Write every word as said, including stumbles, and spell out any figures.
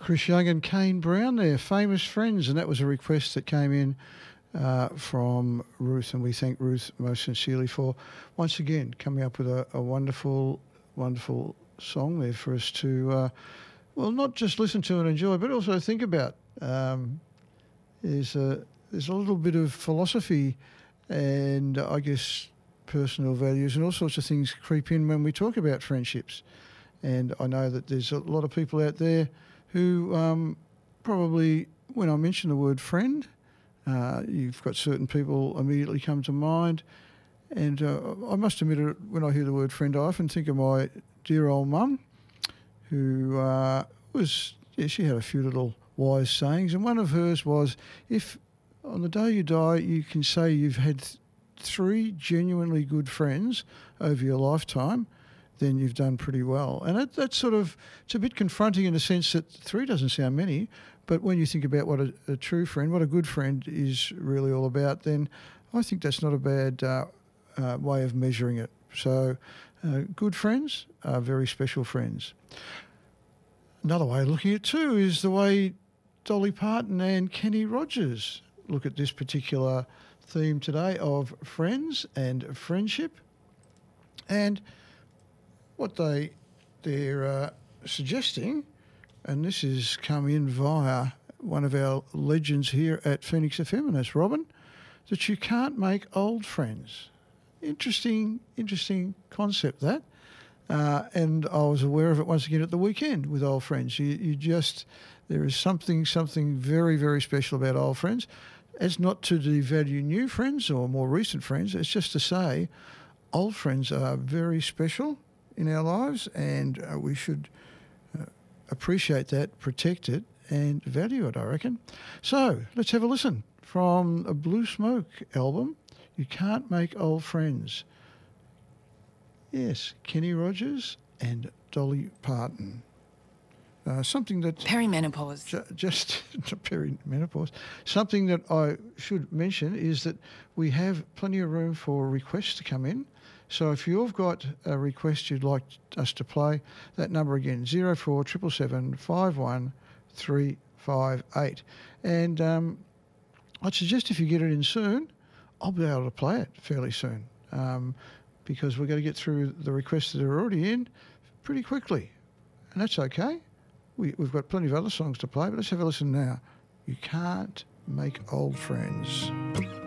Chris Young and Kane Brown there, Famous Friends, and that was a request that came in uh, from Ruth, and we thank Ruth most sincerely for, once again, coming up with a, a wonderful, wonderful song there for us to, uh, well, not just listen to and enjoy, but also think about. Um, there's, a, there's a little bit of philosophy and, uh, I guess, personal values and all sorts of things creep in when we talk about friendships. And I know that there's a lot of people out there who um, probably, when I mention the word friend, uh, you've got certain people immediately come to mind. And uh, I must admit, it, when I hear the word friend, I often think of my dear old mum, who uh, was, yeah, she had a few little wise sayings. And one of hers was, if on the day you die, you can say you've had th- three genuinely good friends over your lifetime, then you've done pretty well. And that, that's sort of, it's a bit confronting in the sense that three doesn't sound many, but when you think about what a, a true friend, what a good friend is really all about, then I think that's not a bad uh, uh, way of measuring it. So uh, good friends are very special friends. Another way of looking at it too is the way Dolly Parton and Kenny Rogers look at this particular theme today of friends and friendship. And what they, they're uh, suggesting, and this has come in via one of our legends here at Phoenix F M, and that's Robin, that you can't make old friends. Interesting, interesting concept, that. Uh, and I was aware of it once again at the weekend with old friends. You, you just, there is something, something very, very special about old friends. It's not to devalue new friends or more recent friends. It's just to say old friends are very special in our lives, and uh, we should uh, appreciate that, protect it, and value it, I reckon. So let's have a listen from a Blue Smoke album, You Can't Make Old Friends. Yes, Kenny Rogers and Dolly Parton. Uh, something that... Perimenopause. Ju- just perimenopause. Something that I should mention is that we have plenty of room for requests to come in. So if you've got a request you'd like us to play, that number again, zero four seven seven five one three five eight. And um, I'd suggest if you get it in soon, I'll be able to play it fairly soon, um, because we're going to get through the requests that are already in pretty quickly. And that's okay. We, we've got plenty of other songs to play, but let's have a listen now. You Can't Make Old Friends.